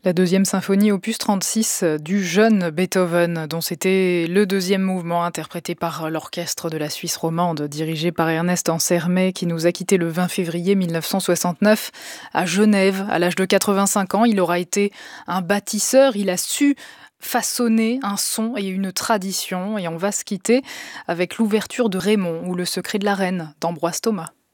La deuxième symphonie opus 36 du jeune Beethoven, dont c'était le deuxième mouvement interprété par l'orchestre de la Suisse romande, dirigé par Ernest Ansermet, qui nous a quittés le 20 février 1969 à Genève. À l'âge de 85 ans, il aura été un bâtisseur, il a su façonner un son et une tradition. Et on va se quitter avec l'ouverture de Raymond ou Le secret de la reine d'Ambroise Thomas.